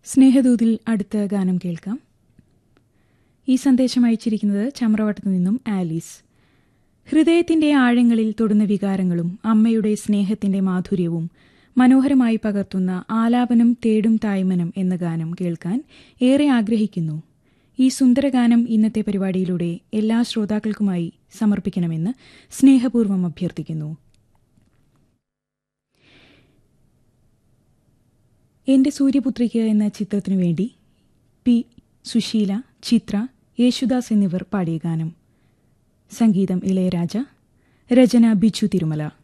സ്നേഹദൂതിൽ അടുത്ത ഗാനം കേൾക്കാം. ഈ സന്ദേശം അയച്ചിരിക്കുന്നത് ചമ്രവട്ടത്തു നിന്നും ആലീസ്. ഹൃദയത്തിന്റെ ആഴങ്ങളിൽ തൊടുന്ന വികാരങ്ങളും അമ്മയുടെ സ്നേഹത്തിന്റെ മാധുര്യവും മനോഹരമായി പകർത്തുന്ന ആലാപനം തേടും തായ്മനം എന്ന ഗാനം കേൾക്കാൻ ഏറെ ആഗ്രഹിക്കുന്നു. ഈ സുന്ദരഗാനം ഇന്നത്തെ പരിപാടിയിലൂടെ എല്ലാ ശ്രോതാക്കൾക്കുമായി സമർപ്പിക്കണമെന്ന് സ്നേഹപൂർവ്വം അഭ്യർത്ഥിക്കുന്നു. എന്റെ സൂര്യപുത്രിക്ക് എന്ന ചിത്രത്തിനു വേണ്ടി പി. സുശീല, ചിത്ര, യേശുദാസ് എന്നിവർ പാടിയ ഗാനം. സംഗീതം ഇളയരാജ, രചന ബിജു തിരുമല.